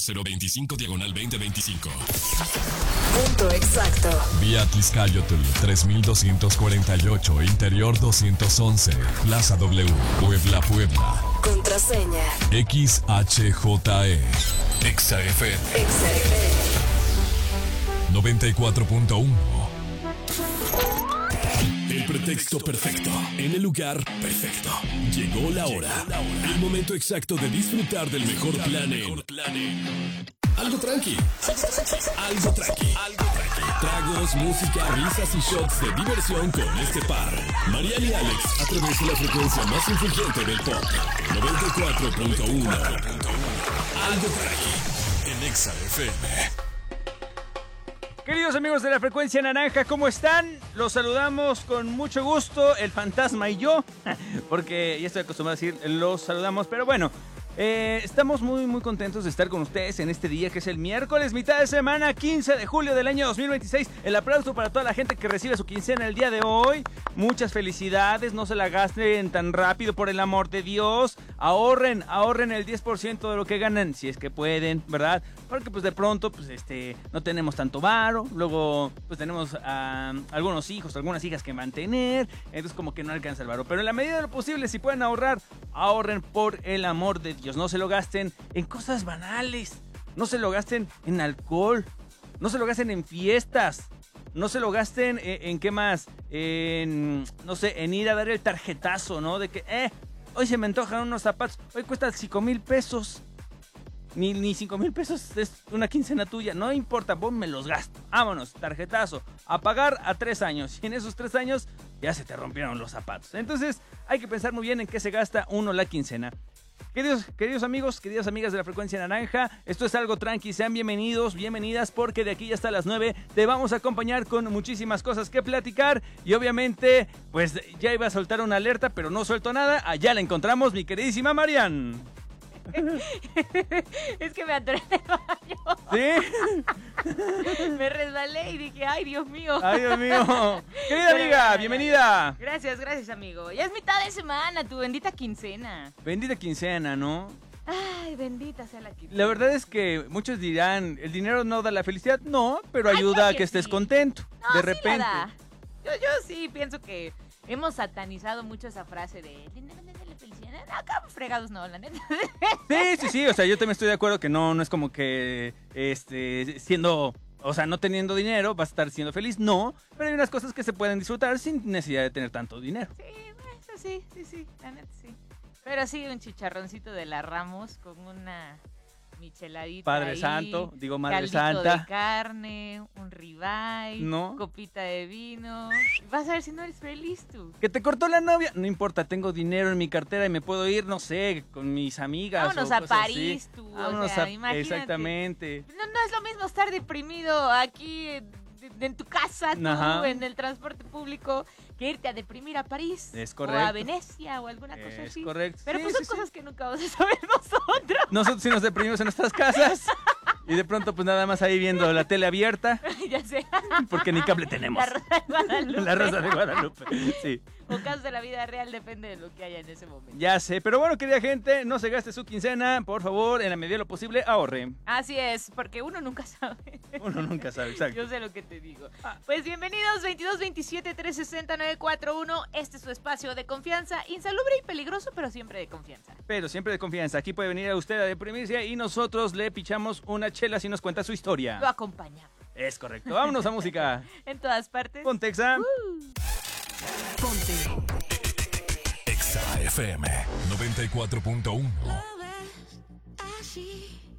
025/2025. Punto exacto. Vía Tliscayotl 3248, Interior 211, Plaza W, Puebla, Puebla. Contraseña. XHJE. XFM. XFM. 94.1. El pretexto perfecto, en el lugar perfecto. Llegó la hora. El momento exacto de disfrutar del mejor plan en Algo tranqui. Algo tranqui. Tragos, música, risas y shots de diversión con este par. Mariana y Alex, a través de la frecuencia más influyente del pop. 94.1. Algo tranqui. En Exa FM. Queridos amigos de la frecuencia naranja, ¿cómo están? Los saludamos con mucho gusto, el fantasma y yo, porque ya estoy acostumbrado a decir los saludamos, pero bueno, estamos muy contentos de estar con ustedes en este día que es el miércoles, mitad de semana, 15 de julio del año 2026. El aplauso para toda la gente que recibe su quincena el día de hoy. Muchas felicidades, no se la gasten tan rápido, por el amor de Dios. Ahorren el 10% de lo que ganan, si es que pueden, ¿verdad? Porque pues de pronto pues no tenemos tanto varo, luego pues tenemos algunos hijos, algunas hijas que mantener, entonces como que no alcanza el varo. Pero en la medida de lo posible, si pueden ahorrar, ahorren por el amor de Dios. No se lo gasten en cosas banales, no se lo gasten en alcohol, no se lo gasten en fiestas, no se lo gasten en qué más, no sé, en ir a dar el tarjetazo, ¿no? De que, hoy se me antojan unos zapatos, hoy cuestan 5,000 pesos. Ni 5,000 pesos es una quincena tuya, no importa, vos me los gasto. Vámonos, tarjetazo, a pagar a 3 años. Y en esos 3 años ya se te rompieron los zapatos. Entonces hay que pensar muy bien en qué se gasta uno la quincena. Queridos amigos, queridas amigas de la frecuencia naranja, esto es Algo Tranqui, sean bienvenidos, bienvenidas, porque de aquí hasta las 9 te vamos a acompañar con muchísimas cosas que platicar y obviamente, pues ya iba a soltar una alerta, pero no suelto nada, allá la encontramos, mi queridísima Marian. Es que me atoré en el baño. ¿Sí? Me resbalé y dije, ay, Dios mío. Ay, Dios mío. Querida amiga, bienvenida. Gracias, amigo. Ya es mitad de semana, tu bendita quincena. Bendita quincena, ¿no? Ay, bendita sea la quincena. La verdad es que muchos dirán, ¿el dinero no da la felicidad? No, pero ayuda a que estés contento. No, de sí repente. la da. Yo sí pienso que hemos satanizado mucho esa frase de el dinero no da la felicidad. Acá fregados no, la neta. Sí, o sea, yo también estoy de acuerdo que no es como que siendo, o sea, no teniendo dinero vas a estar siendo feliz, no, pero hay unas cosas que se pueden disfrutar sin necesidad de tener tanto dinero. Sí, eso sí, la neta sí. Pero sí, un chicharroncito de la Ramos con una micheladita Padre ahí, Santo, digo Madre caldito Santa. de carne, un ribeye, ¿No? copita de vino. Vas a ver si no eres feliz tú. Que te cortó la novia, no importa, tengo dinero en mi cartera y me puedo ir, no sé, con mis amigas. Vámonos o a cosas París, así. tú. Vámonos o sea, a... imagínate. Exactamente. No es lo mismo estar deprimido aquí en tu casa, tú, Ajá. en el transporte público, que irte a deprimir a París. Es correcto. O a Venecia o alguna cosa así. Es correcto. Pero Sí, pues son sí. cosas que nunca vamos a saber nosotros. Nosotros sí nos deprimimos en nuestras casas y de pronto pues nada más ahí viendo la tele abierta Ya sé. porque ni cable tenemos. La Rosa de Guadalupe. La Rosa de Guadalupe, sí. O casos de la vida real, depende de lo que haya en ese momento. Ya sé, pero bueno, querida gente, no se gaste su quincena, por favor, en la medida de lo posible, ahorre. Así es, porque uno nunca sabe. Uno nunca sabe, exacto. Yo sé lo que te digo. Pues bienvenidos, 2227-360-941. Este es su espacio de confianza, insalubre y peligroso, pero siempre de confianza. Pero siempre de confianza, aquí puede venir a usted a deprimirse y nosotros le pichamos una chela si nos cuenta su historia. Lo acompañamos. Es correcto, vámonos a música. En todas partes. Ponte Exa. Ponte. Exa FM 94.1. Así